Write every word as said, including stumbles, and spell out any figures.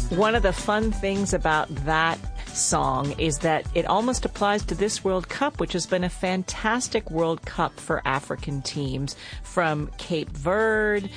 One of the fun things about that song is that it almost applies to this World Cup, which has been a fantastic World Cup for African teams, from Cape Verde